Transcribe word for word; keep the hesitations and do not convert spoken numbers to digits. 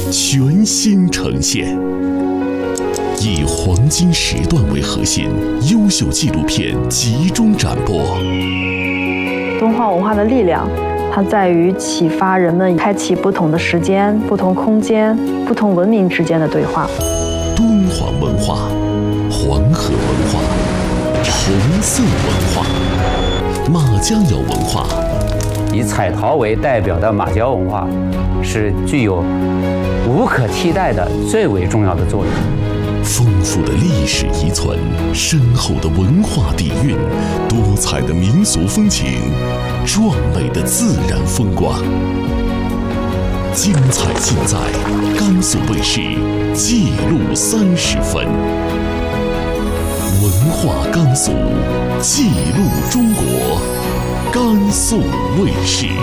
全新呈现。以黄金时段为核心，优秀纪录片集中展播。 敦煌文化的力量，它在于启发人们开启不同的时间、不同空间、不同文明之间的对话。 敦煌文化、黄河文化、红色文化、马家窑文化。 以彩陶为代表的马家窑文化，是具有无可替代的最为重要的作用。 丰富的历史遗存，深厚的文化底蕴，多彩的民俗风情，壮美的自然风光，精彩尽在甘肃卫视《记录三十分》。文化甘肃，记录中国，甘肃卫视。